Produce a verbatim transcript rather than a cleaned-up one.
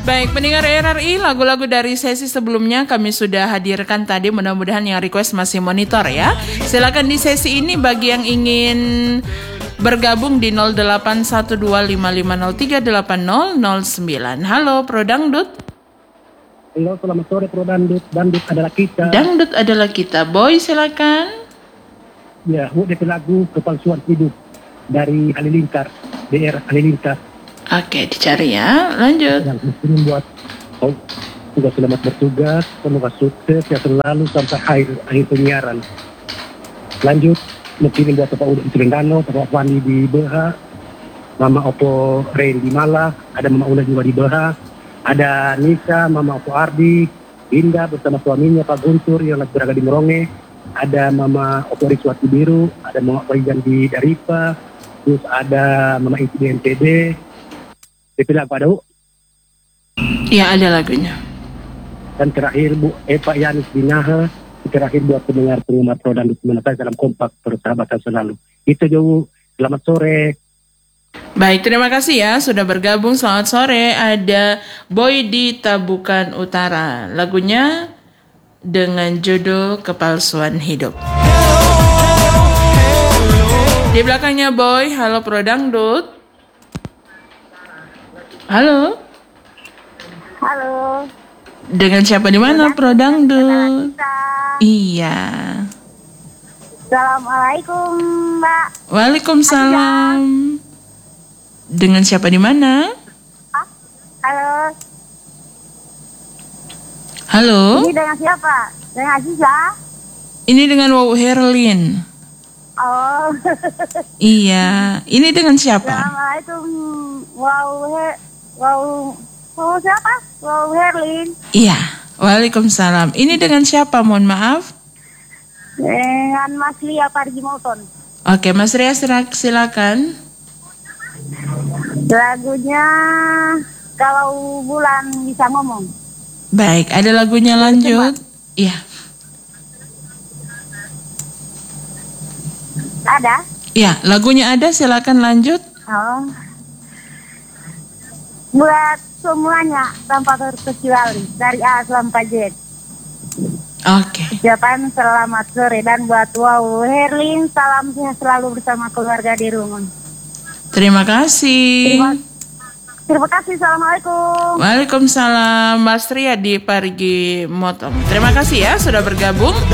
Baik, pendengar R R I, lagu-lagu dari sesi sebelumnya kami sudah hadirkan tadi. Mudah-mudahan yang request masih monitor ya. Silakan di sesi ini bagi yang ingin bergabung di nol delapan satu dua lima lima nol tiga delapan nol nol sembilan. Halo, Pro Dangdut. Halo, selamat sore Pro Dangdut. Dangdut adalah kita. Dangdut adalah kita. Boy, silakan. Ya, Bu, D P lagu Kepalsuan Hidup dari Halilintar, daerah Halilintar. Oke, dicari ya. Lanjut. Yang muslim buat oh, tugas selamat bertugas, semoga sukses ya selalu sampai akhir akhir penyiaran. Lanjut, mungkin buat Bapak Uda di Terengganu, Bapak Fandi di B H, Mama Opo Rain di Malah, ada Mama Ula juga di B H, ada Nisa, Mama Opo Ardi, Indah bersama suaminya Pak Guntur yang lagi berada di Meronge, ada Mama Opo Riswati Biru, ada Mama Opo Ijan di Daripa, terus ada Mama Isi di N T B. D P lagu ada, Bu? Ya, ada lagunya. Dan terakhir, Bu, eh, Pak Yanis Binaha, terakhir buat pendengar-pendengar Pro Dangdut Menata dalam kompak persahabatan selalu. Itu aja, Bu. Selamat sore. Baik, terima kasih ya sudah bergabung. Selamat sore. Ada Boy di Tabukan Utara. Lagunya dengan judul Kepalsuan Hidup. Di belakangnya Boy. Halo Pro Dangdut. Halo. Halo. Dengan siapa di mana Pro Dangdut? Iya. Assalamualaikum, Mbak. Waalaikumsalam. Dengan siapa di mana? Halo. Halo. Ini dengan siapa? Dengan Aziza? Ini dengan Wow Herlin. Oh. Iya. Ini dengan siapa? Assalamualaikum. Wow, he, wow, wow siapa? Wow Herlin. Iya. Waalaikumsalam. Ini dengan siapa? Mohon maaf. Dengan Mas Lia Pargi Moton. Oke, Mas Ria silakan. Lagunya Kalau Bulan Bisa Ngomong. Baik, ada lagunya lanjut. Iya. Ada? Iya, lagunya ada, silakan lanjut. Oh. Buat semuanya tanpa terkecuali dari A sampai Z. Oke. Ucapan selamat sore dan buat Wow Herlin, salam sehat selalu bersama keluarga di rumah. Terima kasih. Terima, terima kasih. Assalamualaikum. Waalaikumsalam. Mas Ria di Parigi Motong. Terima kasih ya sudah bergabung.